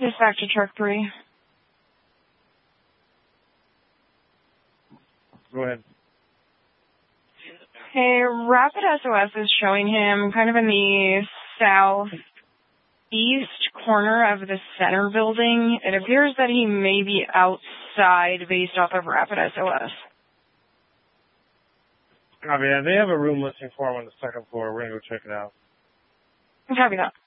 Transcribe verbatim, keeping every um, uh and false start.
Dispatch to truck three. Go ahead. Hey, Rapid S O S is showing him kind of in the southeast corner of the center building. It appears that he may be outside based off of Rapid S O S. Copy that. They have a room listing for him on the second floor. We're going to go check it out. Copy that.